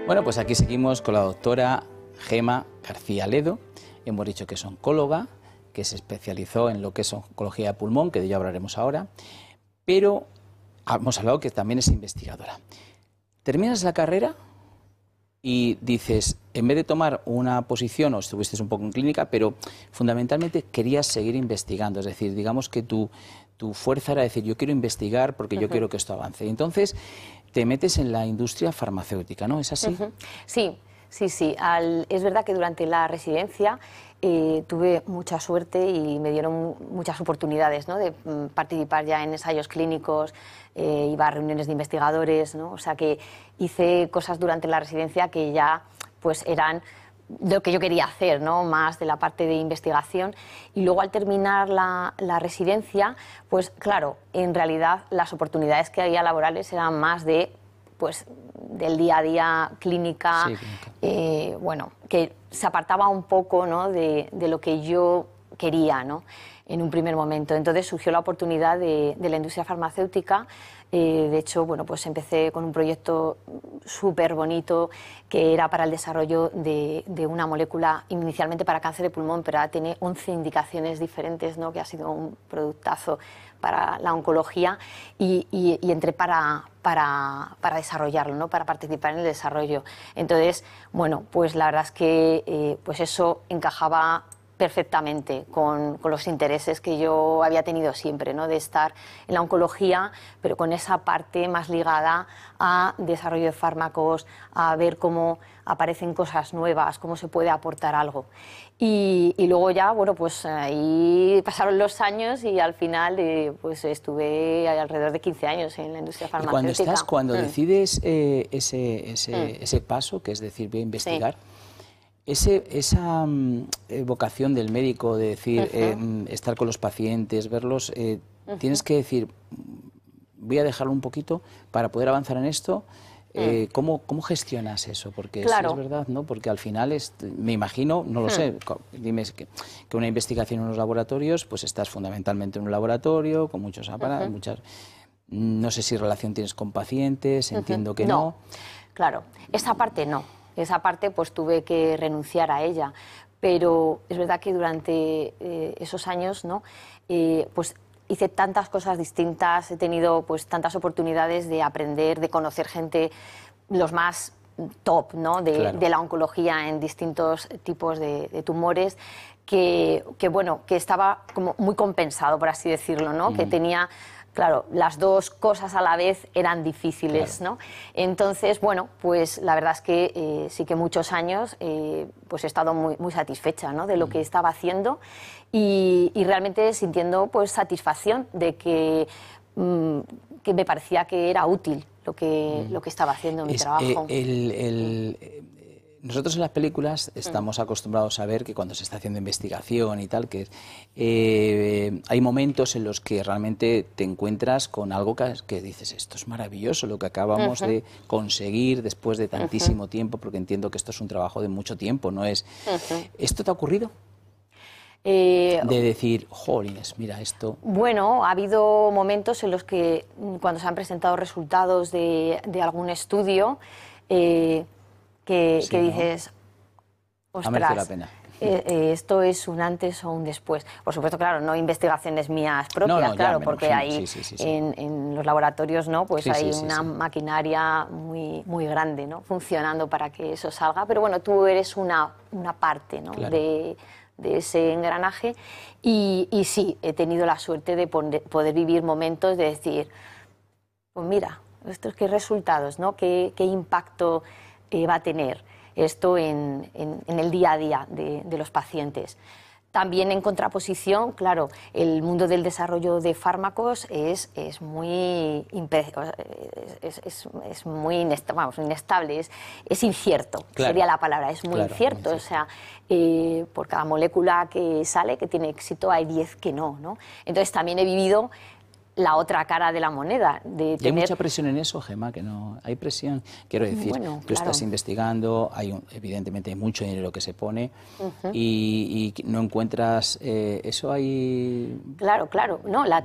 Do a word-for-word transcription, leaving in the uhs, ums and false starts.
Bueno, pues aquí seguimos con la doctora Gema García Ledo. Hemos dicho que es oncóloga, que se especializó en lo que es oncología de pulmón, que de ello hablaremos ahora, pero hemos hablado que también es investigadora. Terminas la carrera y dices, en vez de tomar una posición, o estuviste un poco en clínica, pero fundamentalmente querías seguir investigando, es decir, digamos que tu, tu fuerza era decir, yo quiero investigar porque yo uh-huh. quiero que esto avance. Y entonces te metes en la industria farmacéutica, ¿no? ¿Es así? Uh-huh. Sí, sí, sí. Al, es verdad que durante la residencia eh, tuve mucha suerte y me dieron muchas oportunidades, ¿no? De mm, participar ya en ensayos clínicos, eh, iba a reuniones de investigadores, ¿no? O sea que hice cosas durante la residencia que ya pues eran lo que yo quería hacer, ¿no? Más de la parte de investigación. Y luego al terminar la, la residencia, pues claro, en realidad las oportunidades que había laborales eran más de, pues, del día a día, clínica, sí, clínica. Eh, bueno, que se apartaba un poco, ¿no? de, de lo que yo quería, ¿no? En un primer momento. Entonces surgió la oportunidad de, de la industria farmacéutica. Eh, de hecho, bueno, pues empecé con un proyecto súper bonito que era para el desarrollo de, de una molécula inicialmente para cáncer de pulmón, pero ahora tiene once indicaciones diferentes, ¿no? Que ha sido un productazo para la oncología y, y, y entré para, para, para desarrollarlo, ¿no? Para participar en el desarrollo. Entonces, bueno, pues la verdad es que eh, pues eso encajaba perfectamente con, con los intereses que yo había tenido siempre, ¿no? De estar en la oncología, pero con esa parte más ligada a desarrollo de fármacos, a ver cómo aparecen cosas nuevas, cómo se puede aportar algo. Y, y luego ya, bueno, pues ahí pasaron los años y al final eh, pues estuve alrededor de quince años en la industria farmacéutica. Y cuando estás, cuando mm. decides eh, ese, ese, mm. ese paso, que es decir, voy a investigar, sí. Ese, esa um, vocación del médico de decir, uh-huh. eh, estar con los pacientes, verlos, eh, uh-huh. tienes que decir, voy a dejarlo un poquito para poder avanzar en esto. Eh, uh-huh. ¿cómo, ¿Cómo gestionas eso? Porque claro. sí es verdad, ¿no? Porque al final, es, me imagino, no lo uh-huh. sé, dime que, que una investigación en unos laboratorios, pues estás fundamentalmente en un laboratorio, con muchos aparatos, uh-huh. muchas... No sé si relación tienes con pacientes, entiendo uh-huh. que no. No, claro, esa parte no. Esa parte pues tuve que renunciar a ella, pero es verdad que durante eh, esos años, ¿no? eh, pues hice tantas cosas distintas, he tenido pues tantas oportunidades de aprender, de conocer gente, los más top, ¿no? de, claro. de la oncología en distintos tipos de, de tumores, que, que bueno, que estaba como muy compensado, por así decirlo, ¿no? Mm. Que tenía... Claro, las dos cosas a la vez eran difíciles, claro. ¿no? Entonces, bueno, pues la verdad es que eh, sí que muchos años eh, pues he estado muy, muy satisfecha, ¿no? De lo que estaba haciendo y, y realmente sintiendo pues satisfacción de que, mmm, que me parecía que era útil lo que, mm. lo que estaba haciendo en mi es, trabajo. Eh, el, el, eh, nosotros en las películas estamos mm. acostumbrados a ver que cuando se está haciendo investigación y tal, que eh, hay momentos en los que realmente te encuentras con algo que, que dices, esto es maravilloso, lo que acabamos uh-huh. de conseguir después de tantísimo uh-huh. tiempo, porque entiendo que esto es un trabajo de mucho tiempo, ¿no es? Uh-huh. ¿Esto te ha ocurrido? Eh, de decir, jolines, mira esto... Bueno, ha habido momentos en los que cuando se han presentado resultados de, de algún estudio... Eh, Que, sí, que dices, ¿no? ostras, la pena. Eh, eh, esto es un antes o un después. Por supuesto, claro, no investigaciones mías propias, no, no, claro, porque ahí sí, sí, sí, sí. En, en los laboratorios no, pues sí, hay sí, una sí, maquinaria muy, muy grande, ¿no? Funcionando para que eso salga, pero bueno, tú eres una, una parte, ¿no? Claro. de, de ese engranaje y, y sí, he tenido la suerte de poner, poder vivir momentos de decir, pues mira, estos qué resultados, ¿no? ¿Qué, qué impacto Eh, va a tener esto en, en, en el día a día de, de los pacientes. También en contraposición, claro, el mundo del desarrollo de fármacos es, es muy, es, es, es muy inestable, vamos, inestable es, es incierto, claro. sería la palabra, es muy claro, incierto. Muy o sea, eh, por cada molécula que sale, que tiene éxito, hay diez que no, ¿no? Entonces también he vivido la otra cara de la moneda. De tener... ¿Y hay mucha presión en eso, Gema? Que no hay presión. Quiero decir, bueno, tú claro. estás investigando, hay un, evidentemente hay mucho dinero que se pone uh-huh. y, y no encuentras... Eh, ¿Eso hay...? Claro, claro. No, la,